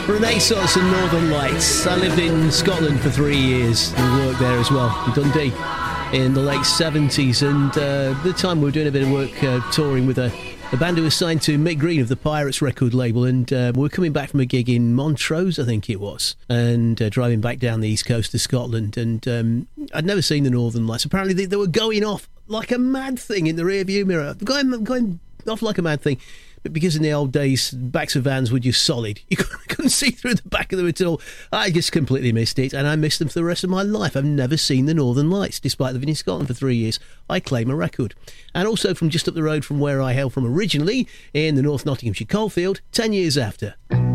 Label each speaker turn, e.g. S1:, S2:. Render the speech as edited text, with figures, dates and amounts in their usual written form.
S1: Renaissance and Northern Lights. I lived in Scotland for 3 years and worked there as well, in Dundee, in the late 70s. And at the time we were doing a bit of work touring with a band who was signed to Mick Green of the Pirates record label. And we were coming back from a gig in Montrose, I think it was, and driving back down the east coast of Scotland. And I'd never seen the Northern Lights. Apparently they were going off like a mad thing in the rearview mirror. Going off like a mad thing. But because in the old days, backs of vans were just solid. You couldn't see through the back of them at all. I just completely missed it, and I missed them for the rest of my life. I've never seen the Northern Lights, despite living in Scotland for 3 years. I claim a record. And also from just up the road from where I hail from originally, in the North Nottinghamshire coalfield, 10 years after.